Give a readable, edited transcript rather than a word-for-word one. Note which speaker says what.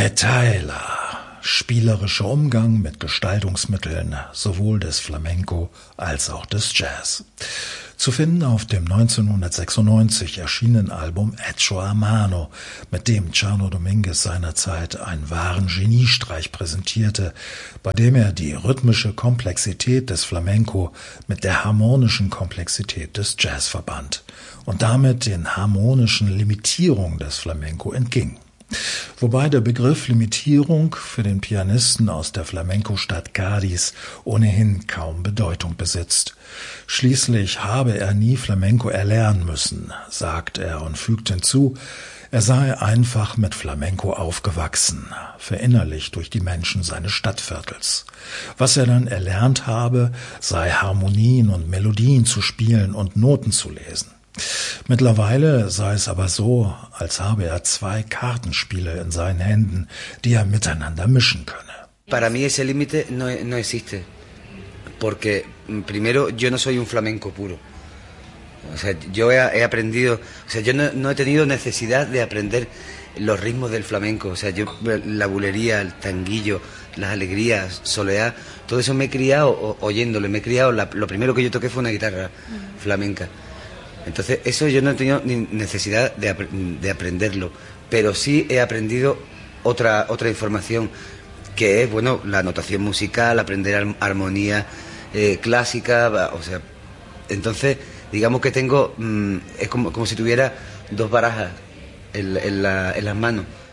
Speaker 1: Retaila, spielerischer Umgang mit Gestaltungsmitteln sowohl des Flamenco als auch des Jazz. Zu finden auf dem 1996 erschienenen Album Hecho a Mano, mit dem Chano Dominguez seinerzeit einen wahren Geniestreich präsentierte, bei dem er die rhythmische Komplexität des Flamenco mit der harmonischen Komplexität des Jazz verband und damit den harmonischen Limitierungen des Flamenco entging. Wobei der Begriff Limitierung für den Pianisten aus der Flamenco-Stadt Cádiz ohnehin kaum Bedeutung besitzt. Schließlich habe er nie Flamenco erlernen müssen, sagt er und fügt hinzu, er sei einfach mit Flamenco aufgewachsen, verinnerlicht durch die Menschen seines Stadtviertels. Was er dann erlernt habe, sei Harmonien und Melodien zu spielen und Noten zu lesen. Mittlerweile sei es aber so, als habe er 2 Kartenspiele in seinen Händen, die er miteinander mischen könne.
Speaker 2: Para mí ese límite no existe, porque primero yo no soy un flamenco puro. O sea, yo he aprendido, o sea, yo no he tenido necesidad de aprender los ritmos del flamenco. O sea, yo la bulería, el tanguillo, las alegrías, soleá, todo eso me he criado oyéndolo, lo primero que yo toqué fue una guitarra flamenca. Entonces eso yo no he tenido ni necesidad de aprenderlo, pero sí he aprendido otra información, que es, bueno, la notación musical, aprender armonía clásica, o sea, entonces digamos que tengo, es como si tuviera 2 barajas en las manos.